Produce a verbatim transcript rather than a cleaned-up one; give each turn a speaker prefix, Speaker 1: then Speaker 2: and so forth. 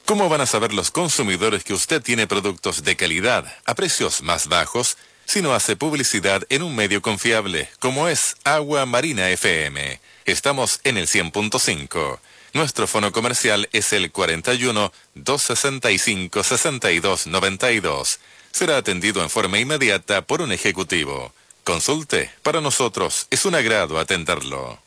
Speaker 1: ¿Cómo van a saber los consumidores que usted tiene productos de calidad a precios más bajos si no hace publicidad en un medio confiable como es Agua Marina F M? Estamos en el cien punto cinco. Nuestro fono comercial es el cuarenta y uno, doscientos sesenta y cinco, sesenta y dos noventa y dos. Será atendido en forma inmediata por un ejecutivo. Consulte, para nosotros es un agrado atenderlo.